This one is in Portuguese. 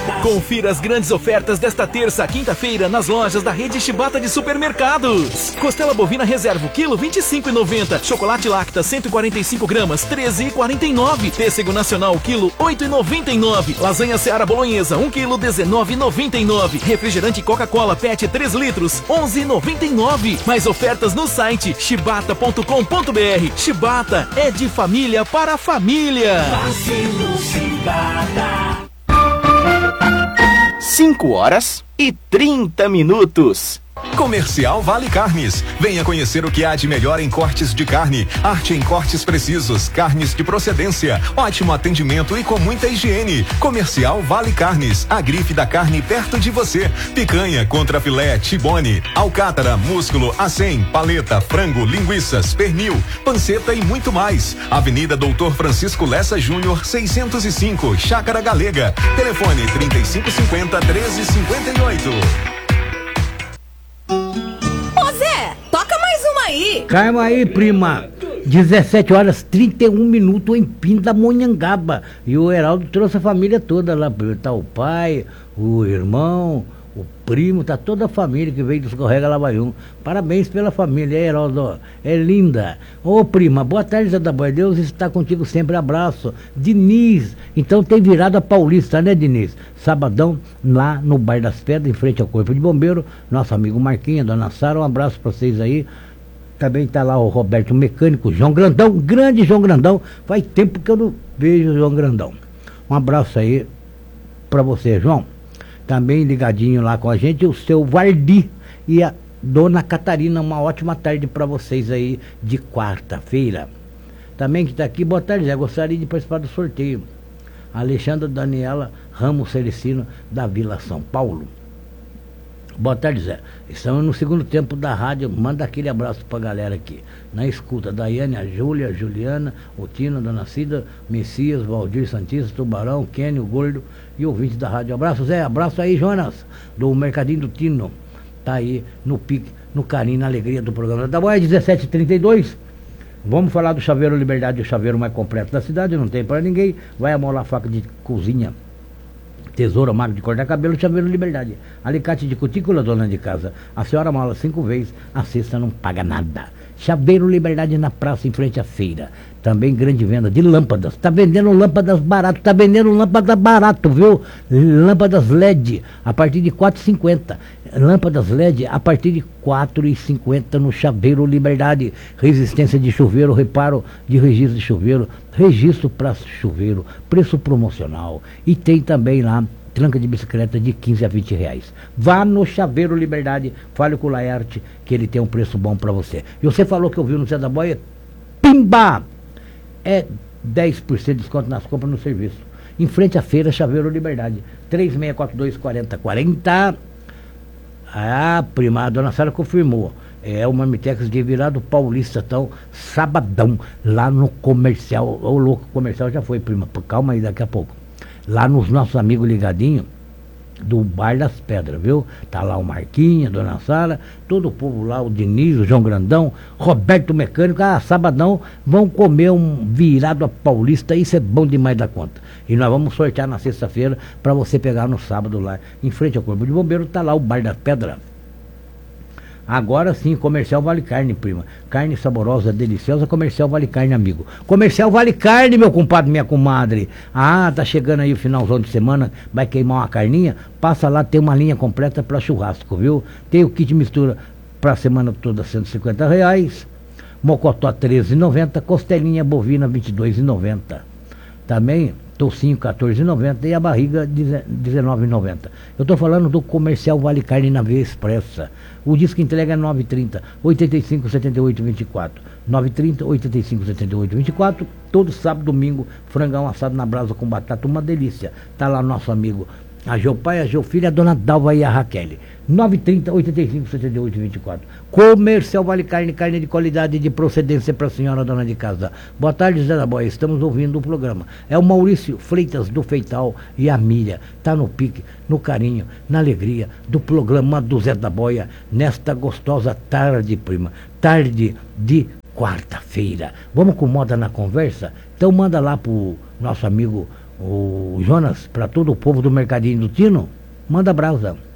Confira as grandes ofertas desta terça, quinta-feira, nas lojas da rede Chibata de supermercados. Costela bovina reserva, quilo 25,90. Chocolate Lacta, 145 gramas, 13,49. Pêssego nacional, quilo 8,99. Lasanha Seara Bolonhesa, 1 quilo, 19,99. Refrigerante Coca-Cola PET 3 litros, 11,99. Mais ofertas no site chibata.com.br. Chibata é de família para família. 5h30. Comercial Vale Carnes. Venha conhecer o que há de melhor em cortes de carne, arte em cortes precisos, carnes de procedência, ótimo atendimento e com muita higiene. Comercial Vale Carnes, a grife da carne perto de você. Picanha, contrafilé, tibone, alcátara, músculo, acém, paleta, frango, linguiças, pernil, panceta e muito mais. Avenida Doutor Francisco Lessa Júnior, 605, Chácara Galega. Telefone 3550-1358. Calma aí, prima. 17h31 em Pindamonhangaba. E o Heraldo trouxe a família toda lá. Tá o pai, o irmão, o primo, tá toda a família que veio do Escorrega Lavaium. Parabéns pela família, Heraldo. É linda. Ô, prima, boa tarde, Zé da Boia. Deus está contigo sempre. Abraço. Diniz. Então tem virada paulista, né, Diniz? Sabadão, lá no Bar das Pedras, em frente ao Corpo de Bombeiro. Nosso amigo Marquinhos, Dona Sara, um abraço pra vocês aí. Também está lá o Roberto Mecânico, João Grandão, grande João Grandão. Faz tempo que eu não vejo o João Grandão. Um abraço aí para você, João. Também ligadinho lá com a gente, o seu Vardi e a Dona Catarina. Uma ótima tarde para vocês aí de quarta-feira. Também que está aqui, boa tarde, Zé. Gostaria de participar do sorteio. Alexandra Daniela Ramos Celicino, da Vila São Paulo. Boa tarde, Zé. Estamos no segundo tempo da rádio. Manda aquele abraço pra galera aqui. Na escuta, Daiane, a Júlia, a Juliana, o Tino, a Dona Cida, Messias, Valdir Santista, Tubarão, Kenny, o Gordo e ouvinte da rádio. Abraço, Zé. Abraço aí, Jonas, do Mercadinho do Tino. Tá aí no pique, no carinho, na alegria do programa. Da Boia, 17h32. Vamos falar do Chaveiro Liberdade, o chaveiro mais completo da cidade. Não tem pra ninguém. Vai amolar faca de cozinha, tesoura, máquina de cortar cabelo, Chaveiro Liberdade. Alicate de cutícula, dona de casa. A senhora mola 5 vezes, a sexta não paga nada. Chaveiro Liberdade na praça, em frente à feira. Também grande venda de lâmpadas. Tá vendendo lâmpadas barato, tá vendendo lâmpada barato, viu? Lâmpadas LED a partir de 4,50. Lâmpadas LED a partir de 4,50 no Chaveiro Liberdade. Resistência de chuveiro, reparo de registro de chuveiro, registro para chuveiro, preço promocional. E tem também lá tranca de bicicleta de 15 a 20 reais. Vá no Chaveiro Liberdade, fale com o Laerte que ele tem um preço bom para você. E você falou que ouviu no Zé da Boia, pimba! É 10% de desconto nas compras no serviço. Em frente à feira Chaveiro Liberdade, 3642-4040. Ah, prima, a dona Sara confirmou. É o Marmitex de Virado Paulista, então, sabadão, lá no comercial. O louco comercial já foi, prima. Calma aí, daqui a pouco. Lá nos nossos amigos ligadinhos do Bar das Pedras, viu? Tá lá o Marquinhos, a dona Sara, todo o povo lá, o Diniz, o João Grandão, Roberto Mecânico. Sabadão, vão comer um virado a paulista, isso é bom demais da conta. E nós vamos sortear na sexta-feira para você pegar no sábado lá, em frente ao Corpo de Bombeiro, tá lá o Bar das Pedras. Agora sim, Comercial Vale Carne, prima. Carne saborosa, deliciosa, Comercial Vale Carne, amigo. Comercial Vale Carne, meu compadre, minha comadre. Ah, tá chegando aí o finalzão de semana, vai queimar uma carninha? Passa lá, tem uma linha completa para churrasco, viu? Tem o kit mistura pra semana toda, R$150. Mocotó, R$13,90. Costelinha bovina, R$22,90. Também toucinho, R$14,90 e a barriga, R$19,90. Eu estou falando do Comercial Vale Carne na Via Expressa. O disco entrega é 930-85-78-24. 930-85-78-24. Todo sábado, domingo, frangão assado na brasa com batata, uma delícia. Tá lá nosso amigo a Geopai, a Geofilha, a dona Dalva e a Raquel. 930-85-78-24. Comercial Vale Carne, carne de qualidade e de procedência para a senhora dona de casa. Boa tarde, Zé da Boia, estamos ouvindo o programa. É o Maurício Freitas do Feital e a Miriam. Tá no pique, no carinho, na alegria do programa do Zé da Boia, nesta gostosa tarde, prima. Tarde de quarta-feira. Vamos com moda na conversa? Então manda lá pro nosso amigo o Jonas, para todo o povo do Mercadinho do Tino, manda brasa.